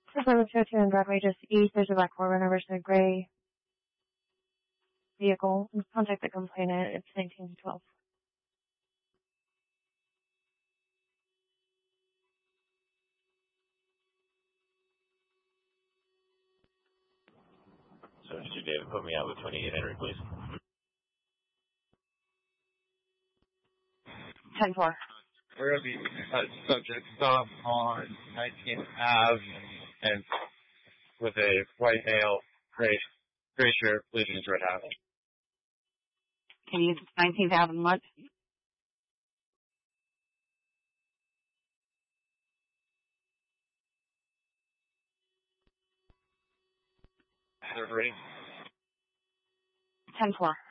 From 202 on Broadway, just east, there's a black 4Runner versus a gray vehicle. Contact the complainant. It's 19 to 12. So, Mr. David, put me out with 28 Henry, please. 10-4. We're going to be subject stop on 19th Ave and with a white male, gray shirt, bleeding his red hat. Can you use 19th Ave and what? Everybody? 10-4.